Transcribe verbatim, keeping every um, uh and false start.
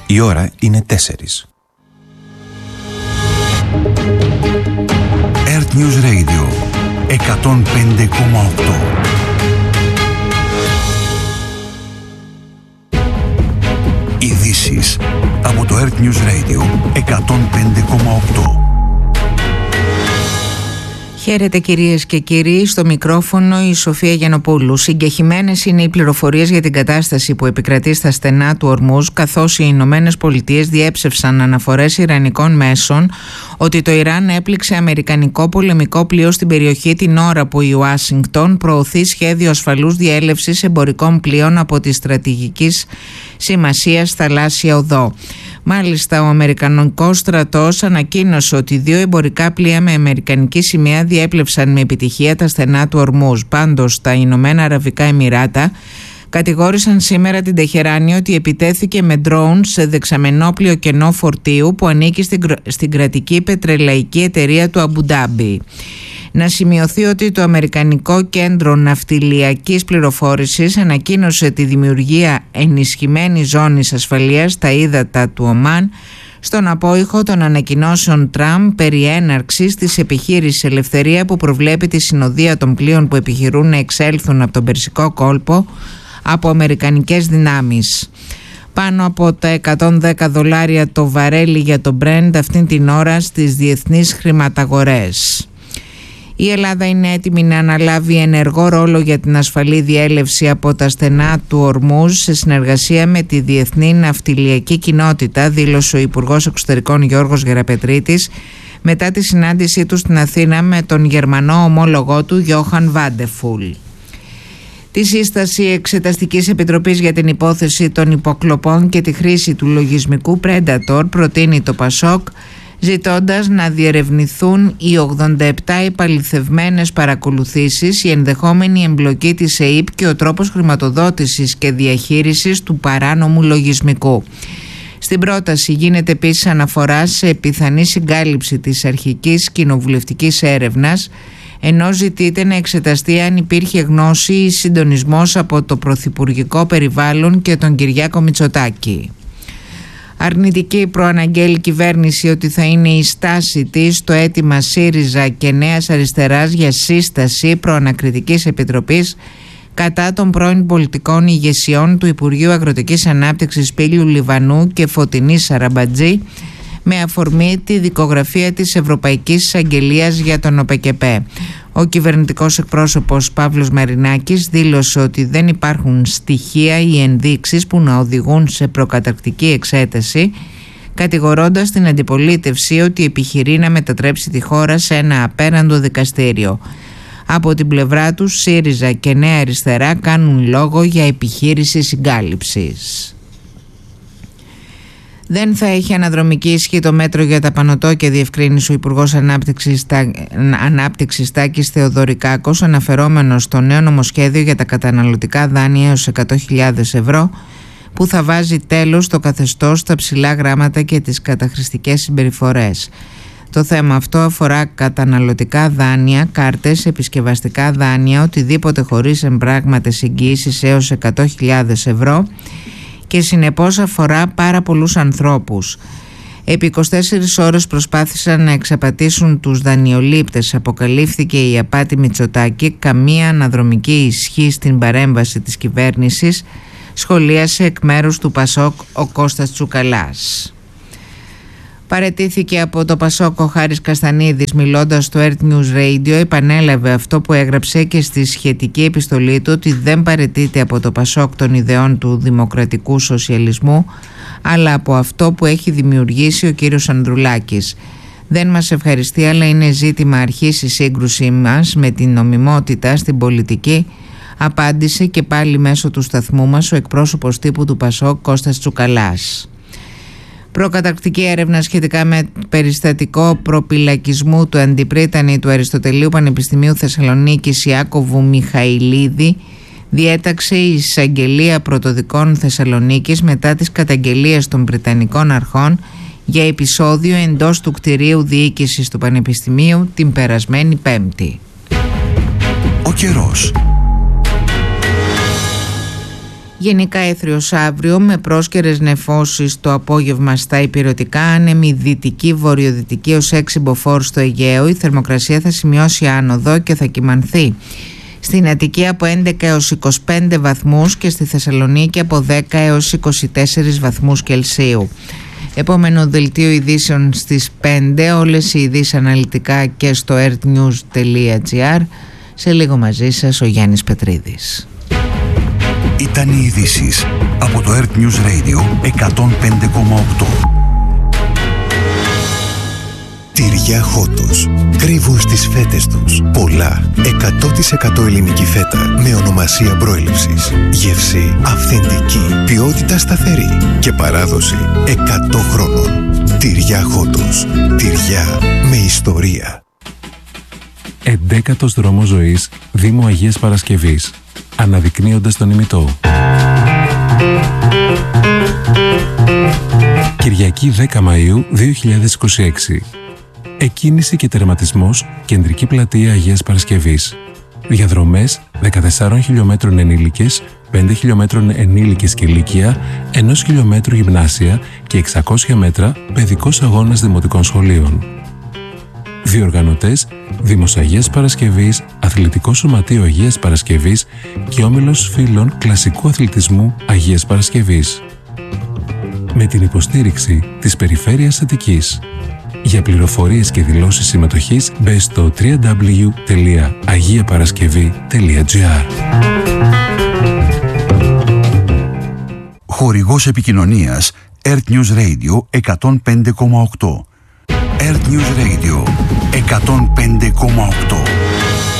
Η ώρα είναι τέσσερις. Earth News Radio εκατόν πέντε κόμμα οκτώ. Ειδήσεις από το Earth News Radio εκατόν πέντε κόμμα οκτώ. Χαίρετε κυρίες και κύριοι, στο μικρόφωνο η Σοφία Γιαννοπούλου. Συγκεχημένες είναι οι πληροφορίες για την κατάσταση που επικρατεί στα στενά του Ορμούζ, καθώς οι Ηνωμένες Πολιτείες διέψευσαν αναφορές ιρανικών μέσων ότι το Ιράν έπληξε αμερικανικό πολεμικό πλοίο στην περιοχή την ώρα που η Ουάσιγκτον προωθεί σχέδιο ασφαλούς διέλευσης εμπορικών πλοίων από τη στρατηγικής σημασίας θαλάσσια οδό. Μάλιστα, ο Αμερικανικός στρατός ανακοίνωσε ότι δύο εμπορικά πλοία με αμερικανική σημαία διέπλευσαν με επιτυχία τα στενά του Ορμούζ. Πάντως, τα Ηνωμένα Αραβικά Εμιράτα κατηγόρησαν σήμερα την Τεχεράνη ότι επιτέθηκε με ντρόουν σε δεξαμενόπλιο κενό φορτίου που ανήκει στην, στην κρατική πετρελαϊκή εταιρεία του Αμπουντάμπι. Να σημειωθεί ότι το Αμερικανικό Κέντρο Ναυτιλιακής Πληροφόρησης ανακοίνωσε τη δημιουργία ενισχυμένης ζώνης ασφαλείας στα ύδατα του Ομάν στον απόϊχο των ανακοινώσεων Τραμπ περί έναρξης της επιχείρησης Ελευθερία που προβλέπει τη συνοδεία των πλοίων που επιχειρούν να εξέλθουν από τον Περσικό κόλπο από αμερικανικές δυνάμεις. Πάνω από τα εκατόν δέκα δολάρια το βαρέλι για το Brent αυτήν την ώρα στις διεθνείς χρηματαγορές. Η Ελλάδα είναι έτοιμη να αναλάβει ενεργό ρόλο για την ασφαλή διέλευση από τα στενά του Ορμούζ σε συνεργασία με τη Διεθνή Ναυτιλιακή Κοινότητα, δήλωσε ο Υπουργός Εξωτερικών Γιώργος Γεραπετρίτης μετά τη συνάντησή του στην Αθήνα με τον Γερμανό ομόλογό του Γιόχαν Βάντεφουλ. Τη σύσταση Εξεταστικής Επιτροπής για την υπόθεση των υποκλοπών και τη χρήση του λογισμικού Predator προτείνει το Πασόκ, ζητώντας να διερευνηθούν οι ογδόντα επτά επαληθευμένες παρακολουθήσεις, η ενδεχόμενη εμπλοκή της ΕΥΠ και ο τρόπος χρηματοδότησης και διαχείρισης του παράνομου λογισμικού. Στην πρόταση γίνεται επίσης αναφορά σε πιθανή συγκάλυψη της αρχικής κοινοβουλευτικής έρευνας, ενώ ζητείται να εξεταστεί αν υπήρχε γνώση ή συντονισμός από το πρωθυπουργικό περιβάλλον και τον Κυριάκο Μητσοτάκη. Αρνητική προαναγγέλει κυβέρνηση ότι θα είναι η στάση της στο αίτημα ΣΥΡΙΖΑ και Νέας Αριστεράς για σύσταση προανακριτικής επιτροπής κατά των πρώην πολιτικών ηγεσιών του Υπουργείου Αγροτικής Ανάπτυξης Πήλιου Λιβανού και Φωτεινής Σαραμπατζή με αφορμή τη δικογραφία της Ευρωπαϊκής Εισαγγελίας για τον ΟΠΕΚΕΠΕ. Ο κυβερνητικός εκπρόσωπος Παύλος Μαρινάκης δήλωσε ότι δεν υπάρχουν στοιχεία ή ενδείξεις που να οδηγούν σε προκαταρκτική εξέταση, κατηγορώντας την αντιπολίτευση ότι επιχειρεί να μετατρέψει τη χώρα σε ένα απέραντο δικαστήριο. Από την πλευρά τους, ΣΥΡΙΖΑ και Νέα Αριστερά κάνουν λόγο για επιχείρηση συγκάλυψης. Δεν θα έχει αναδρομική ισχύ το μέτρο για τα πανωτόκια, διευκρίνησε ο Υπουργός Ανάπτυξης, Ανάπτυξης Τάκης Θεοδωρικάκος, αναφερόμενος στο νέο νομοσχέδιο για τα καταναλωτικά δάνεια έως εκατό χιλιάδες ευρώ, που θα βάζει τέλος στο καθεστώς, τα ψηλά γράμματα και τις καταχρηστικές συμπεριφορές. Το θέμα αυτό αφορά καταναλωτικά δάνεια, κάρτες, επισκευαστικά δάνεια, οτιδήποτε χωρίς εμπράγματες εγγύησεις έως εκατό χιλιάδες ευρώ, και συνεπώς αφορά πάρα πολλούς ανθρώπους. Επί είκοσι τέσσερις ώρες προσπάθησαν να εξαπατήσουν τους δανειολήπτες, αποκαλύφθηκε η απάτη Μητσοτάκη, καμία αναδρομική ισχύ στην παρέμβαση της κυβέρνησης, σχολίασε εκ μέρους του Πασόκ ο Κώστας Τσουκαλάς. Παραιτήθηκε από το Πασόκ ο Χάρης Καστανίδης, μιλώντας στο Earth News Radio, επανέλαβε αυτό που έγραψε και στη σχετική επιστολή του, ότι δεν παραιτείται από το Πασόκ των ιδεών του δημοκρατικού σοσιαλισμού, αλλά από αυτό που έχει δημιουργήσει ο κύριος Ανδρουλάκης. Δεν μας ευχαριστεί, αλλά είναι ζήτημα αρχής η σύγκρουσή μας με την νομιμότητα στην πολιτική, απάντησε και πάλι μέσω του σταθμού μας ο εκπρόσωπος τύπου του Πασόκ Κώστας Τσουκαλάς. Προκαταρκτική έρευνα σχετικά με περιστατικό προπυλακισμού του αντιπρίτανη του Αριστοτελείου Πανεπιστημίου Θεσσαλονίκης Ιάκωβου Μιχαηλίδη διέταξε η Εισαγγελία Πρωτοδικών Θεσσαλονίκης μετά τις καταγγελίες των Βρετανικών αρχών για επεισόδιο εντός του κτηρίου διοίκησης του Πανεπιστημίου την περασμένη Πέμπτη. Ο καιρός. Γενικά έθριος αύριο με πρόσκαιρες νεφώσεις το απόγευμα στα ηπειρωτικά, άνεμη δυτική βορειοδυτική ως έξι μποφόρ στο Αιγαίο. Η θερμοκρασία θα σημειώσει άνοδο και θα κυμανθεί στην Αττική από έντεκα έως είκοσι πέντε βαθμούς και στη Θεσσαλονίκη από δέκα έως είκοσι τέσσερις βαθμούς Κελσίου. Επόμενο δελτίο ειδήσεων στις πέντε, όλες οι ειδήσεις αναλυτικά και στο earthnews τελεία gr. Σε λίγο μαζί σας ο Γιάννης Πετρίδης. Ήταν οι ειδήσεις από το Earth News Radio εκατόν πέντε κόμμα οκτώ. Τυριά Χότος. Κρύβουν στις φέτες τους πολλά εκατό τοις εκατό ελληνική φέτα με ονομασία προέλευσης. Γεύση αυθεντική, ποιότητα σταθερή και παράδοση εκατό χρόνων. Τυριά Χότος. Τυριά με ιστορία. Εντέκατος δρόμος ζωής, Δήμο Αγίας Παρασκευής. Αναδεικνύοντας τον ημιτό. Κυριακή δέκα Μαΐου δύο χιλιάδες είκοσι έξι. Εκκίνηση και τερματισμός, Κεντρική Πλατεία Αγίας Παρασκευής. Διαδρομές δεκατεσσάρων χιλιόμετρων ενήλικες, πέντε χιλιόμετρων ενήλικες και ηλικία, ενός χιλιόμετρου γυμνάσια και εξακόσια μέτρα παιδικός αγώνας δημοτικών σχολείων. Διοργανωτές Δήμος Αγίας Παρασκευής, Αθλητικό Σωματείο Αγίας Παρασκευής και Όμιλος Φίλων Κλασικού Αθλητισμού Αγίας Παρασκευής. Με την υποστήριξη της Περιφέρειας Αττικής. Για πληροφορίες και δηλώσεις συμμετοχής μπε στο double-u double-u double-u τελεία αγία παρασκευή τελεία gr. Χορηγός επικοινωνίας Earth News Radio εκατόν πέντε κόμμα οκτώ. Earth News Radio εκατόν πέντε κόμμα οκτώ.